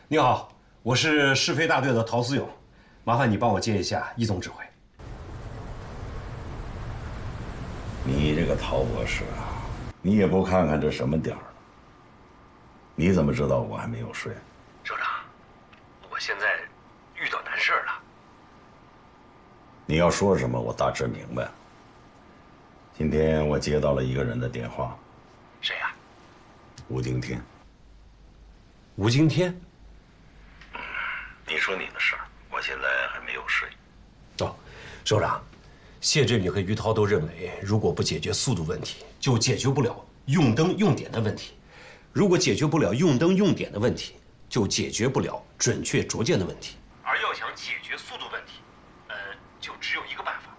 你好，我是试飞大队的陶思勇，麻烦你帮我接一下易总指挥。 你这个陶博士啊，你也不看看这什么点儿了？你怎么知道我还没有睡？ 首长，我现在遇到难事了。 你要说什么，我大致明白。今天我接到了一个人的电话。 谁呀？ 吴京天。 吴京天。 你说你的事儿，我现在还没有睡。 哦，首长，谢振宇和于涛都认为，如果不解决速度问题，就解决不了用灯用点的问题；如果解决不了用灯用点的问题，就解决不了准确着舰的问题。而要想解决速度问题，就只有一个办法。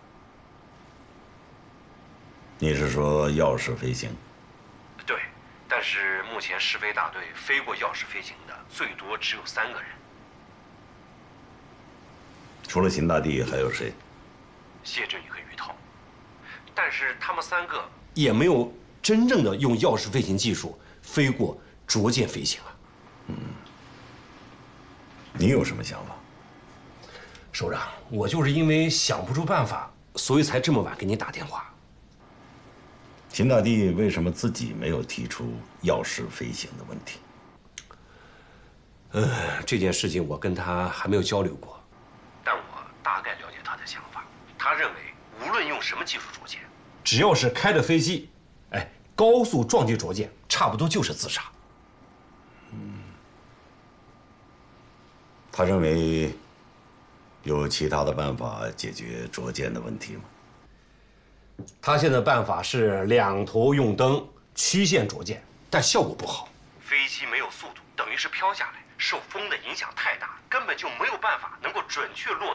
你是说钥匙飞行？ 对，但是目前试飞大队飞过钥匙飞行的最多只有3个人。 除了秦大帝还有谁？ 谢振宇和于涛，但是他们3个也没有真正的用钥匙飞行技术飞过着舰飞行啊。 你有什么想法？ 首长，我就是因为想不出办法，所以才这么晚给你打电话。 秦大帝为什么自己没有提出钥匙飞行的问题？ 这件事情我跟他还没有交流过，但我大概了解他的想法。他认为，无论用什么技术着舰，只要是开着飞机，高速撞击着舰，差不多就是自杀。 他认为有其他的办法解决着舰的问题吗？ 他现在办法是2头用灯，曲线着舰，但效果不好。飞机没有速度，等于是飘下来，受风的影响太大，根本就没有办法能够准确落